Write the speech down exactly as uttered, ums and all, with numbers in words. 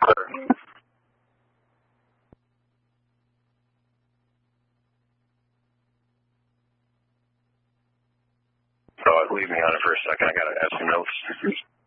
So leave me on it for a second. I got to add some notes.